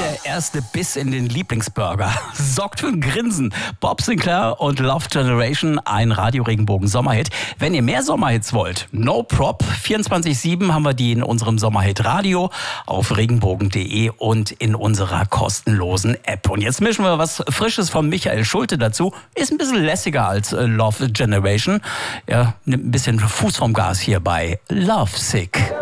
Der erste Biss in den Lieblingsburger sorgt für ein Grinsen. Bob Sinclar und Love Generation, ein Radio-Regenbogen-Sommerhit. Wenn ihr mehr Sommerhits wollt, no prop. 24/7 haben wir die in unserem Sommerhit-Radio auf regenbogen.de und in unserer kostenlosen App. Und jetzt mischen wir was Frisches von Michael Schulte dazu. Ist ein bisschen lässiger als Love Generation. Er nimmt ein bisschen Fuß vom Gas hier bei Lovesick.